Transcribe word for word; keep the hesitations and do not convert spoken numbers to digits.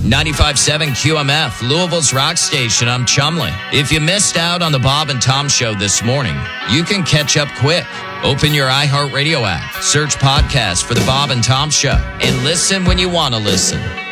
ninety-five point seven Q M F, Louisville's rock station. I'm Chumley. If you missed out on the Bob and Tom Show this morning, you can catch up quick. Open your iHeartRadio app, search podcast for the Bob and Tom Show, and listen when you want to listen.